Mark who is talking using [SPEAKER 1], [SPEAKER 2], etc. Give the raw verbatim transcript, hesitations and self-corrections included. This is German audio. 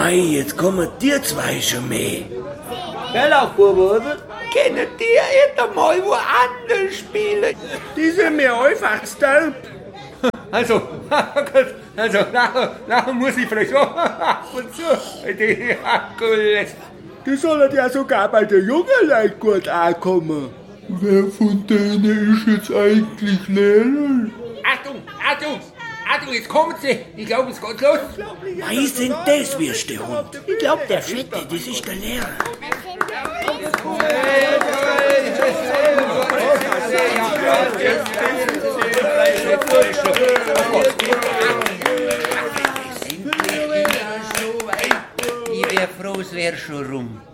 [SPEAKER 1] Mei, jetzt kommen dir zwei schon mehr.
[SPEAKER 2] Gell, auch Buben? Können die etwa mal woanders spielen?
[SPEAKER 3] Die sind mir einfach stelp.
[SPEAKER 2] Also, also, nachher, nachher muss ich vielleicht auch ab und zu. Die Akkules.
[SPEAKER 3] Die sollen ja sogar bei den jungen Leuten gut ankommen. Wer von denen ist jetzt eigentlich Lehrer?
[SPEAKER 2] Achtung, Achtung, Achtung, jetzt kommen sie. Ich glaube, es geht los.
[SPEAKER 1] Mei, sind das wirst der Hund. Ich glaub, der Fette, das ist der Lehrer.
[SPEAKER 4] Ich wär froh, es wär schon rum.